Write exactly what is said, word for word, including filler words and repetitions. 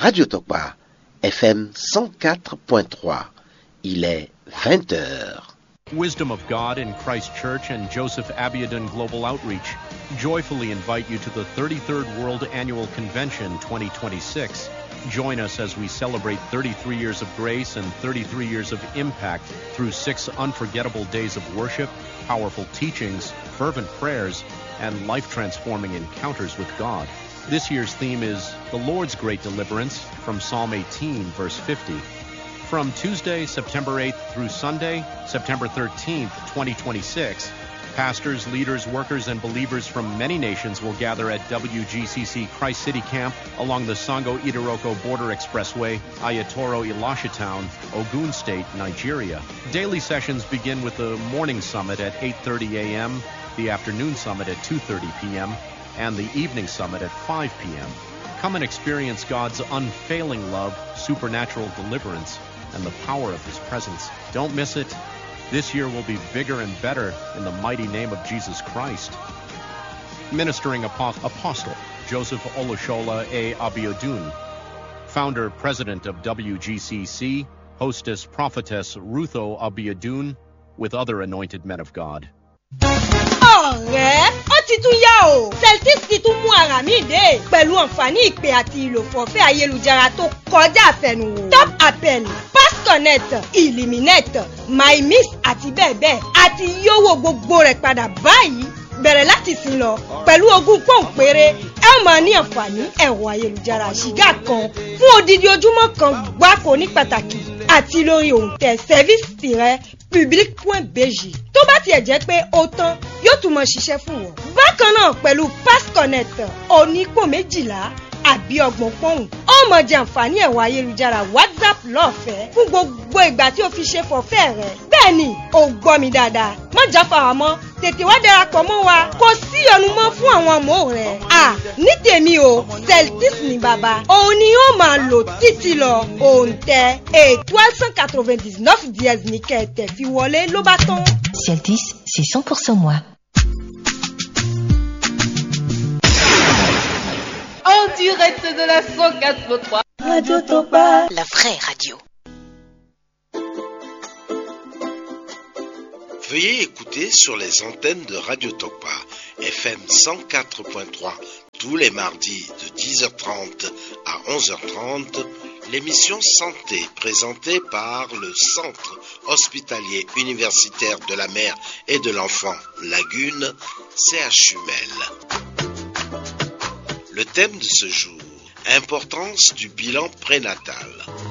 Radio Tokpa, F M cent quatre point trois. Il est vingt heures. Wisdom of God in Christ Church and Joseph Abiodun Global Outreach joyfully invite you to the thirty-third World Annual Convention twenty twenty-six. Join us as we celebrate thirty-three years of grace and thirty-three years of impact through six unforgettable days of worship, powerful teachings, fervent prayers, and life-transforming encounters with God. This year's theme is The Lord's Great Deliverance from Psalm eighteen, verse fifty. From Tuesday, September eighth through Sunday, September thirteenth, twenty twenty-six, pastors, leaders, workers, and believers from many nations will gather at W G C C Christ City Camp along the Sango-Idiroko Border Expressway, Ayatoro Elisha Town, Ogun State, Nigeria. Daily sessions begin with the morning summit at eight thirty a.m., the afternoon summit at two thirty p.m., and the evening summit at five p.m. Come and experience God's unfailing love, supernatural deliverance, and the power of His presence. Don't miss it. This year will be bigger and better in the mighty name of Jesus Christ. Ministering Apo- Apostle Joseph Olushola A. Abiodun, Founder, President of W G C C, Hostess, Prophetess Rutho Abiodun, with other anointed men of God. Ọ̀rẹ́, ó ti tún yá o. Celtics ti tún mú ara mi dé pẹ̀lú àǹfààní ìpè àti ìlò fọ̀fẹ́ ayélujára tó kọjá àfẹnùwò. Top Appel, Pass Connect, Illuminate, MyMiss àti bẹ́ẹ̀ bẹ́ẹ̀ àti yówó gbogbo rẹ̀ padà báyìí bẹ̀rẹ̀ láti sin lọ pẹ̀lú ogún pọ́ùn péré ẹ ó máa ní àǹfààní ẹ̀rọ ayélujára ṣìgá kan fún odidi ojúmọ́ kan gbáko ní pàtàkì àti lórí òǹtẹ̀ service public point b j tó bá tiẹ̀ jẹ́ pé ó tán yóò tún mọ ṣiṣẹ́ fún wọn. Bákan náà pẹ̀lú Pass Connect onípò méjìlá àbí ọgbọ̀n pọ́ùn ó mọ jẹ àǹfààní ẹ̀rọ ayélujára WhatsApp lọ́fẹ̀ẹ́ fún gbogbo ìgbà tí o fi ṣe fọ̀fẹ́ rẹ̀. Bẹ́ẹ̀ ni o gbọ́ mi dáadáa má jáfara mọ́ tètè wá darapọ̀ mọ́ wa kò sí ọ̀nù mọ́ fún àwọn ọmọ rẹ̀. À ní tèmi o Celtics ní bàbá òun ni ó máa lò títí lọ òǹtẹ̀ étoile cent quatre-vingt-dix-neuf dièse ní kẹ̀tẹ̀ fi wọlé ló bá tán. Celtics, c'est cent pour cent moi. En direct de la cent quatre point trois. Radio Tokpa, la vraie radio. Veuillez écouter sur les antennes de Radio Tokpa, F M cent quatre point trois, tous les mardis de dix heures trente à onze heures trente, l'émission Santé présentée par le Centre hospitalier universitaire de la mère et de l'enfant Lagune, C H U M E L. Le thème de ce jour, importance du bilan prénatal.